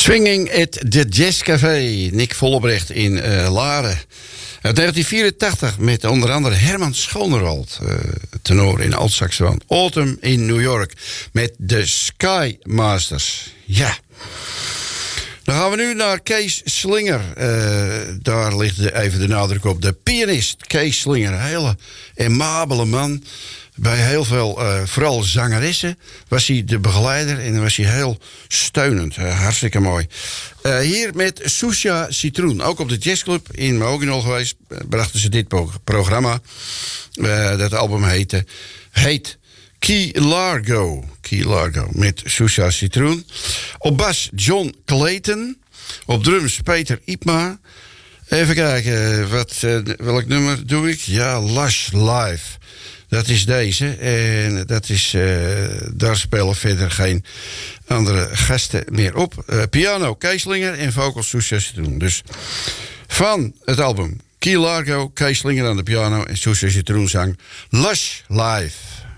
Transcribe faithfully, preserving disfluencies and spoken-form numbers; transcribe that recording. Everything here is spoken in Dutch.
Swinging at the Jazz Café, Nick Vollebrecht in uh, Laren. Uit negentien vierentachtig met onder andere Herman Schoonewald, uh, tenor in altsaxofoon. Autumn in New York met de Sky Masters. Ja. Dan gaan we nu naar Kees Slinger. Uh, daar ligt de, even de nadruk op. De pianist Kees Slinger. Een hele amabele man. Bij heel veel, uh, vooral zangeressen, was hij de begeleider. En dan was hij heel steunend. Uh, hartstikke mooi. Uh, hier met Susha Citroen. Ook op de jazzclub in Moginol geweest. Uh, brachten ze dit pro- programma. Uh, dat album heette, heet Key Largo. Key Largo met Susha Citroen. Op bas John Clayton. Op drums Peter Ipma. Even kijken, wat, uh, welk nummer doe ik? Ja, Lush Live. Dat is deze. En dat is, uh, daar spelen verder geen andere gasten meer op. Uh, piano Kees Slinger en vocals Susha Citroen. Dus van het album Key Largo, Kees Slinger aan de piano en Susha Citroen zang Lush Live.